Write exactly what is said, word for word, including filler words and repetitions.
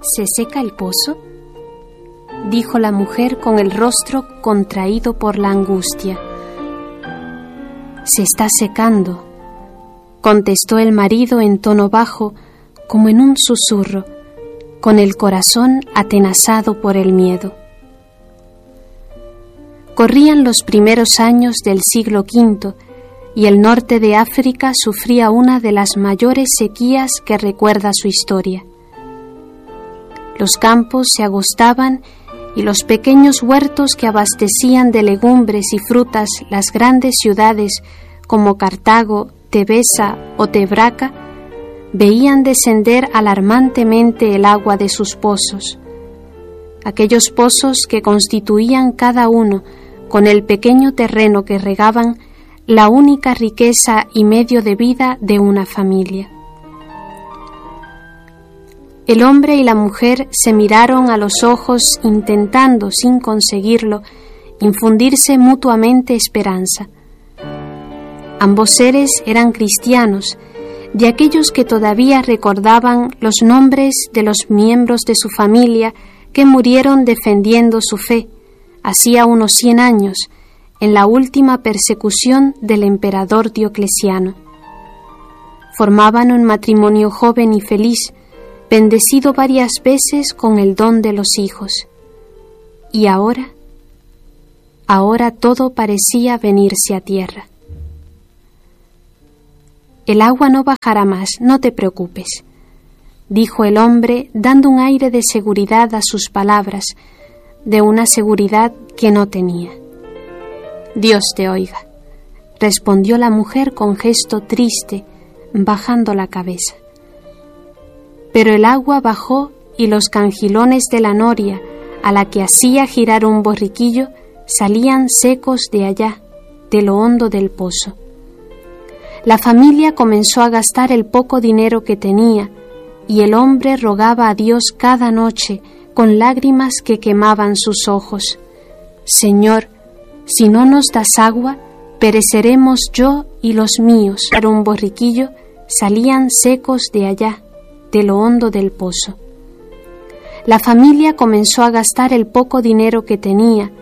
¿Se seca el pozo?, dijo la mujer con el rostro contraído por la angustia. Se está secando, contestó el marido en tono bajo, como en un susurro, con el corazón atenazado por el miedo. Corrían los primeros años del siglo quinto y el norte de África sufría una de las mayores sequías que recuerda su historia. Los campos se agostaban y los pequeños huertos que abastecían de legumbres y frutas las grandes ciudades como Cartago, Tebesa o Tebraca veían descender alarmantemente el agua de sus pozos. Aquellos pozos que constituían cada uno, con el pequeño terreno que regaban, la única riqueza y medio de vida de una familia. El hombre y la mujer se miraron a los ojos intentando, sin conseguirlo, infundirse mutuamente esperanza. Ambos seres eran cristianos, de aquellos que todavía recordaban los nombres de los miembros de su familia que murieron defendiendo su fe, hacía unos cien años, en la última persecución del emperador Diocleciano. Formaban un matrimonio joven y feliz, bendecido varias veces con el don de los hijos. Y ahora, ahora todo parecía venirse a tierra. El agua no bajará más, no te preocupes, dijo el hombre, dando un aire de seguridad a sus palabras, de una seguridad que no tenía. Dios te oiga, respondió la mujer con gesto triste, bajando la cabeza. Pero el agua bajó y los cangilones de la noria, a la que hacía girar un borriquillo, salían secos de allá, de lo hondo del pozo. La familia comenzó a gastar el poco dinero que tenía, y el hombre rogaba a Dios cada noche, con lágrimas que quemaban sus ojos: Señor, si no nos das agua, pereceremos yo y los míos. Para un borriquillo salían secos de allá, de lo hondo del pozo. La familia comenzó a gastar el poco dinero que tenía,